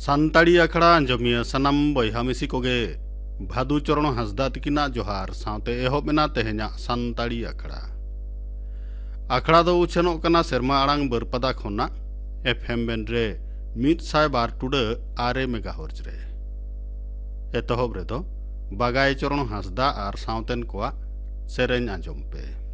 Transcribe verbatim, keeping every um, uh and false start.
सानताड़ी अखड़ा अंजमिया सनम बयहा मिसी कोगे भादु चरण हांसदा तकिना जोहार सावते एहब एना तेहेना सानताड़ी अखड़ा अखड़ा दो उछेनोग कना सेरमा आड़ांग बरपदा खना एफएम बेन रे मिद साय बार टुडा आरे मेगाहर्ज रे एतहब रे दो बागाई चरण हांसदा आर सावतेन कोआ सेरेन आंजम पे।